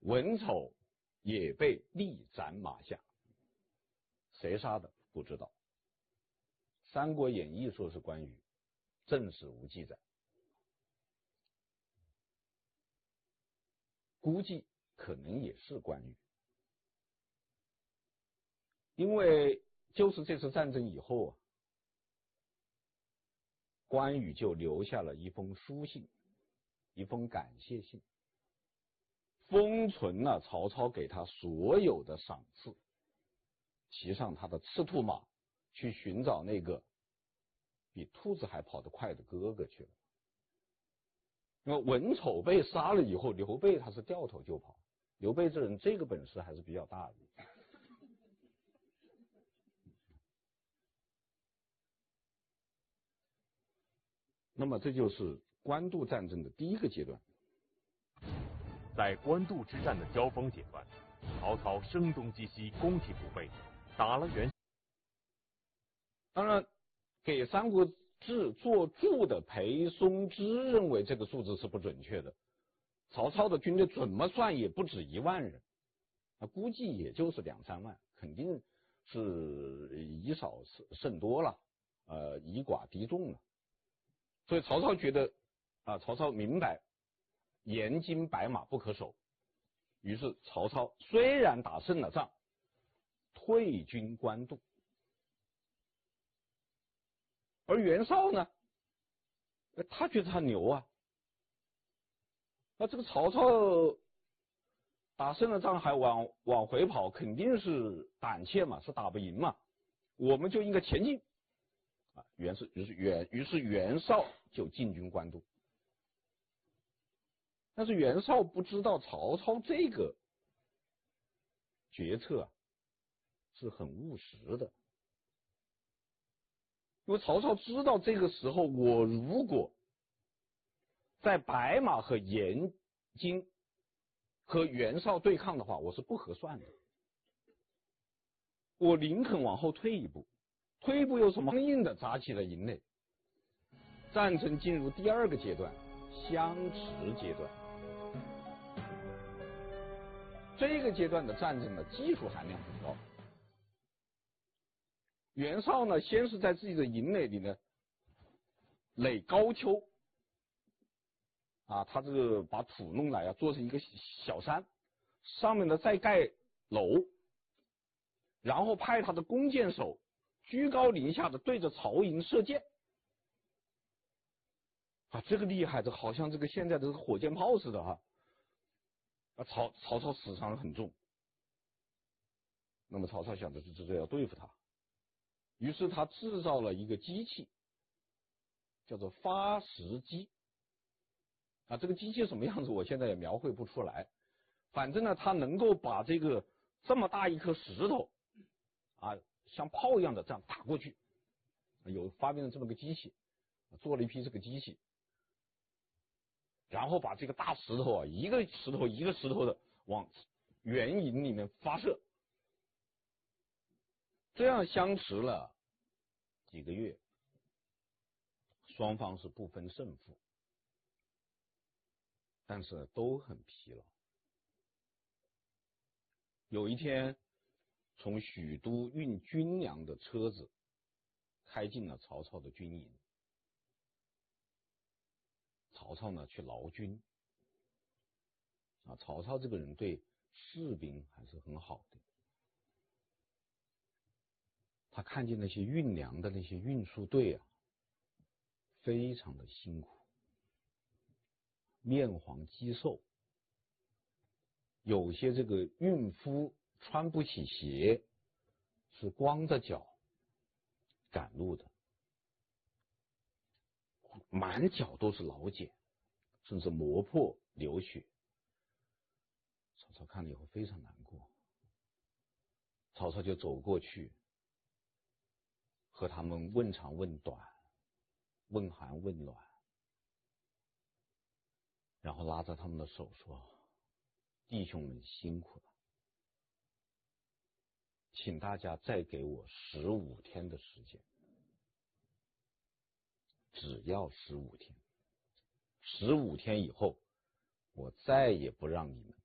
文丑也被力斩马下。谁杀的不知道，《三国演义》说是关羽，正史无记载，估计可能也是关羽。因为就是这次战争以后啊，关羽就留下了一封书信，一封感谢信，封存了曹操给他所有的赏赐，骑上他的赤兔马去寻找那个比兔子还跑得快的哥哥去了。因为文丑被杀了以后，刘备他是掉头就跑，刘备这人这个本事还是比较大的。那么这就是官渡战争的第一个阶段。 在官渡之战的交锋阶段，曹操声东击西，攻其不备，打了袁。 当然，给《三国志》做注的裴松之认为这个数字是不准确的。曹操的军队怎么算也不止1万人，估计也就是2、3万，肯定是以少胜多了，以寡敌众了。所以曹操觉得曹操明白严津白马不可守，于是曹操虽然打胜了仗，退军官渡。而袁绍呢，他觉得他牛啊，那这个曹操打胜了仗还往回跑，肯定是胆怯嘛，是打不赢嘛，我们就应该前进于是袁绍就进军官渡。但是袁绍不知道曹操这个决策是很务实的，因为曹操知道这个时候我如果在白马和严津和袁绍对抗的话，我是不合算的，我宁肯往后退一步，退一步有什么？硬的扎起了营垒。战争进入第2个阶段，相持阶段。这个阶段的战争的技术含量很高。袁绍呢，先是在自己的营垒里呢垒高丘他这个把土弄来做成一个小山，上面呢再盖楼，然后派他的弓箭手居高临下的对着曹营射箭这个厉害，这好像这个现在的火箭炮似的曹操死伤很重。那么曹操想的是这要对付他，于是他制造了一个机器，叫做发石机这个机器什么样子我现在也描绘不出来，反正呢它能够把这个这么大一颗石头像炮一样的这样打过去，有发明了这么个机器，做了一批这个机器，然后把这个大石头一个石头一个石头的往援营里面发射，这样相持了几个月，双方是不分胜负，但是都很疲劳。有一天，从许都运军粮的车子开进了曹操的军营，曹操呢去劳军曹操这个人对士兵还是很好的，他看见那些运粮的那些运输队非常的辛苦，面黄肌瘦，有些这个孕妇穿不起鞋，是光着脚赶路的，满脚都是老茧，甚至磨破流血。曹操看了以后非常难过，曹操就走过去和他们问长问短，问寒问暖，然后拉着他们的手说：弟兄们辛苦了，请大家再给我15天的时间，只要15天，15天以后我再也不让你们